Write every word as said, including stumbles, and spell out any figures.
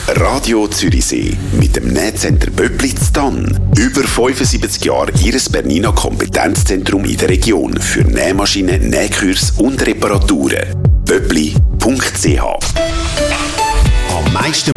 Radio Zürichsee mit dem Nähcenter Böppli in Thann. Über fünfundsiebzig Jahre Ihres Bernina Kompetenzzentrum in der Region für Nähmaschinen, Nähkurs und Reparaturen. böppli punkt c h. Am meisten